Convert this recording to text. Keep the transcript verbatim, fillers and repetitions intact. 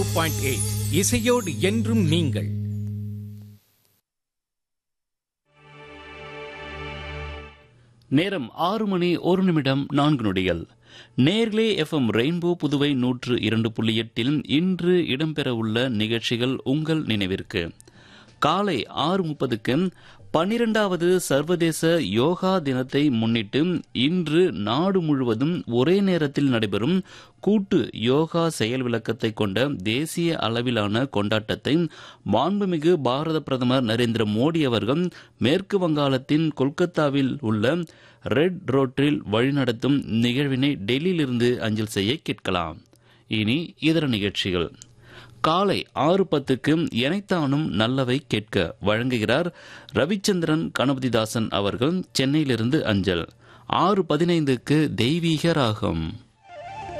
Point eight இசையோடு என்றும் நீங்கள். நேரம் ஆறு மணி ஒரு நிமிடம் நான்கு நொடிகள். நேர்களே, எஃப்எம் ரெயின்போ புதுவை நூற்று இரண்டு புள்ளி எட்டில் இன்று இடம்பெறவுள்ள நிகழ்ச்சிகள் உங்கள் நினைவிற்கு. காலை ஆறு முப்பதுக்கு பன்னிரண்டாவது சர்வதேச யோகா தினத்தை முன்னிட்டு இன்று நாடு முழுவதும் ஒரே நேரத்தில் நடைபெறும் கூட்டு யோகா செயல் விளக்கத்தை கொண்ட தேசிய அளவிலான கொண்டாட்டத்தை மாண்புமிகு பாரத பிரதமர் நரேந்திர மோடி அவர்கள் மேற்கு வங்காளத்தின் கொல்கத்தாவில் உள்ள ரெட் ரோட்டில் வழிநடத்தும் நிகழ்வினை டெல்லியிலிருந்து அஞ்சல் செய்ய கேட்கலாம். இனி இதர நிகழ்ச்சிகள். காலை ஆறு பத்துக்கு எனைத்தானும் நல்லவை கேட்க வழங்குகிறார் ரவிச்சந்திரன் கணபதிதாசன் அவர்கள், சென்னையிலிருந்து அஞ்சல். ஆறு பதினைந்துக்கு தெய்வீக ராகம்.